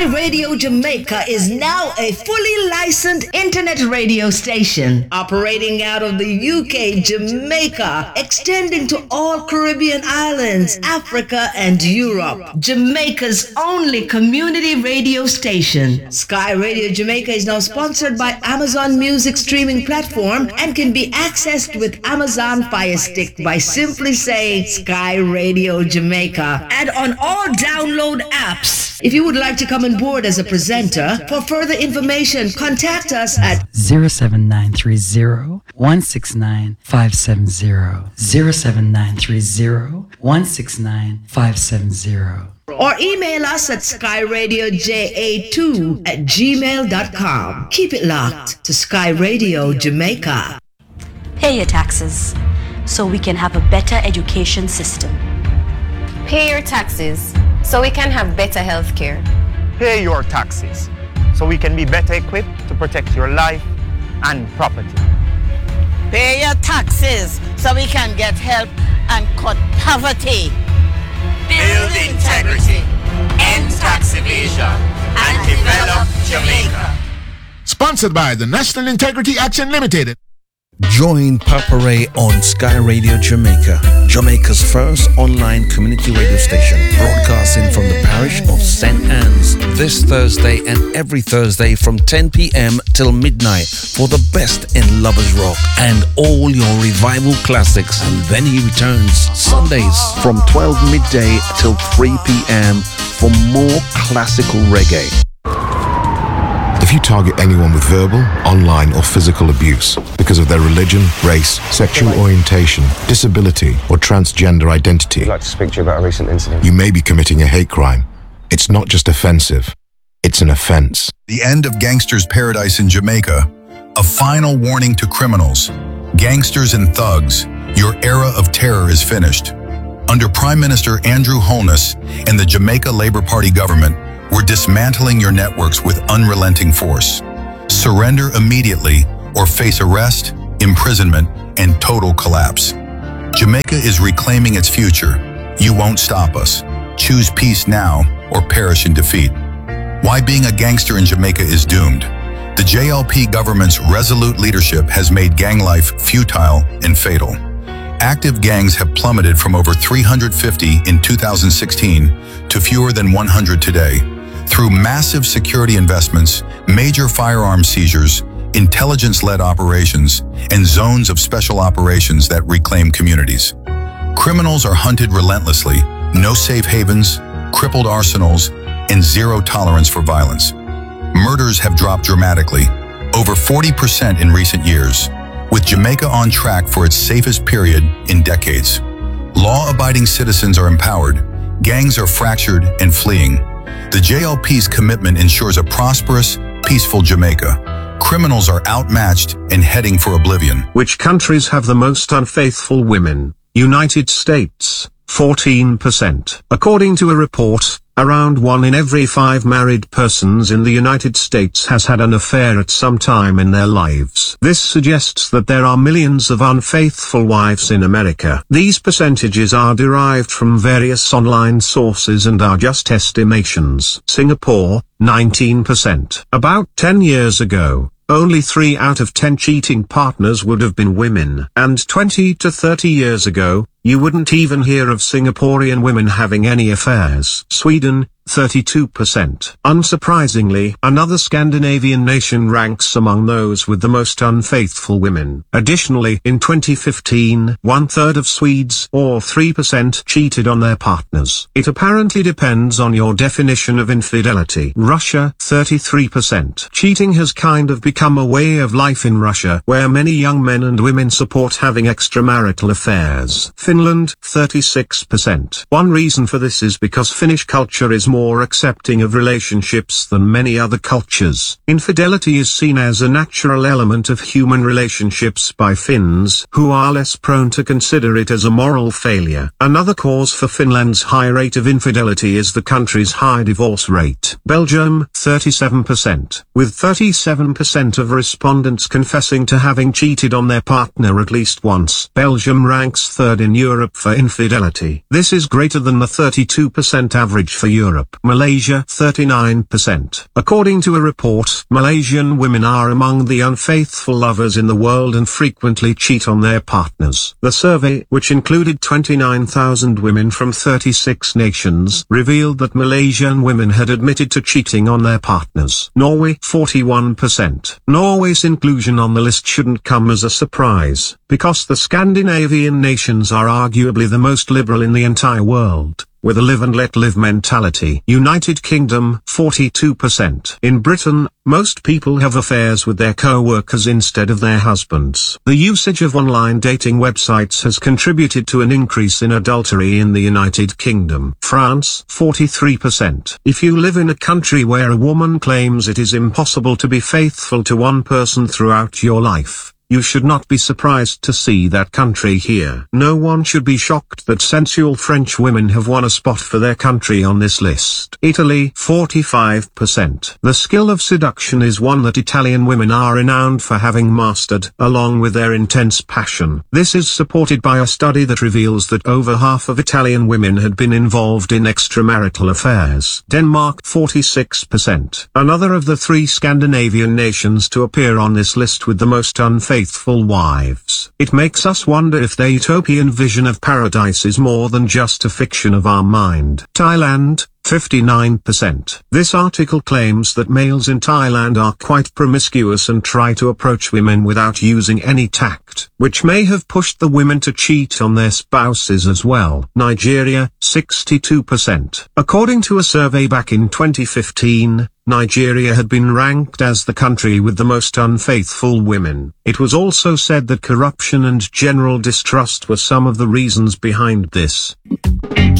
Sky Radio Jamaica is now a fully licensed internet radio station operating out of the UK, Jamaica, extending to all Caribbean islands, Africa, and Europe. Jamaica's only community radio station. Sky Radio Jamaica is now sponsored by Amazon Music streaming platform and can be accessed with Amazon Fire Stick by simply saying Sky Radio Jamaica and on all download apps. If you would like to come on board as a presenter, for further information, contact us at 07930 169 570. 07930 169 570. Or email us at skyradioj2@gmail.com. Keep it locked to Sky Radio Jamaica. Pay your taxes so we can have a better education system. Pay your taxes so we can have better health care. Pay your taxes so we can be better equipped to protect your life and property. Pay your taxes so we can get help and cut poverty. Build integrity, end tax evasion, and develop Jamaica. Sponsored by the National Integrity Action Limited. Join Papa Ray on Sky Radio Jamaica, Jamaica's first online community radio station, broadcasting from the parish of St. Anne's this Thursday and every Thursday from 10 p.m. till midnight for the best in lovers rock and all your revival classics. And then he returns Sundays from 12 midday till 3 p.m. for more classical reggae. If you target anyone with verbal, online, or physical abuse because of their religion, race, sexual orientation, disability, or transgender identity, I'd like to speak to you about a recent incident. you may be committing a hate crime. It's not just offensive, it's an offense. The end of Gangster's Paradise in Jamaica. A final warning to criminals, gangsters and thugs. Your era of terror is finished. Under Prime Minister Andrew Holness and the Jamaica Labour Party government, we're dismantling your networks with unrelenting force. Surrender immediately or face arrest, imprisonment, and total collapse. Jamaica is reclaiming its future. You won't stop us. Choose peace now or perish in defeat. Why being a gangster in Jamaica is doomed. The JLP government's resolute leadership has made gang life futile and fatal. Active gangs have plummeted from over 350 in 2016 to fewer than 100 today. Through massive security investments, major firearm seizures, intelligence-led operations, and zones of special operations that reclaim communities. Criminals are hunted relentlessly, no safe havens, crippled arsenals, and zero tolerance for violence. Murders have dropped dramatically, over 40% in recent years, with Jamaica on track for its safest period in decades. Law-abiding citizens are empowered, gangs are fractured and fleeing. The JLP's commitment ensures a prosperous, peaceful Jamaica. Criminals are outmatched and heading for oblivion. Which countries have the most unfaithful women? United States, 14%. According to a report, around 1 in every 5 married persons in the United States has had an affair at some time in their lives. This suggests that there are millions of unfaithful wives in America. These percentages are derived from various online sources and are just estimations. Singapore, 19%. About 10 years ago, only 3 out of 10 cheating partners would have been women. And 20 to 30 years ago, you wouldn't even hear of Singaporean women having any affairs. Sweden, 32%. Unsurprisingly, another Scandinavian nation ranks among those with the most unfaithful women. Additionally, in 2015, 1/3 of Swedes, or 3%, cheated on their partners. It apparently depends on your definition of infidelity. Russia, 33%. Cheating has kind of become a way of life in Russia, where many young men and women support having extramarital affairs. Finland, 36%. One reason for this is because Finnish culture is more accepting of relationships than many other cultures. Infidelity is seen as a natural element of human relationships by Finns, who are less prone to consider it as a moral failure. Another cause for Finland's high rate of infidelity is the country's high divorce rate. Belgium, 37%. With 37% of respondents confessing to having cheated on their partner at least once. Belgium ranks 3rd in Europe for infidelity. This is greater than the 32% average for Europe. Malaysia, 39%. According to a report, Malaysian women are among the unfaithful lovers in the world and frequently cheat on their partners. The survey, which included 29,000 women from 36 nations, revealed that Malaysian women had admitted to cheating on their partners. Norway, 41%. Norway's inclusion on the list shouldn't come as a surprise, because the Scandinavian nations are arguably the most liberal in the entire world, with a live and let live mentality. United Kingdom, 42%. In Britain, most people have affairs with their co-workers instead of their husbands. The usage of online dating websites has contributed to an increase in adultery in the United Kingdom. France, 43%. If you live in a country where a woman claims it is impossible to be faithful to one person throughout your life, you should not be surprised to see that country here. No one should be shocked that sensual French women have won a spot for their country on this list. Italy, 45%. The skill of seduction is one that Italian women are renowned for having mastered, along with their intense passion. This is supported by a study that reveals that over half of Italian women had been involved in extramarital affairs. Denmark, 46%. Another of the 3 Scandinavian nations to appear on this list with the most unfaithful wives. It makes us wonder if their utopian vision of paradise is more than just a fiction of our mind. Thailand, 59%. This article claims that males in Thailand are quite promiscuous and try to approach women without using any tact, which may have pushed the women to cheat on their spouses as well. Nigeria, 62%. According to a survey back in 2015, Nigeria had been ranked as the country with the most unfaithful women. It was also said that corruption and general distrust were some of the reasons behind this.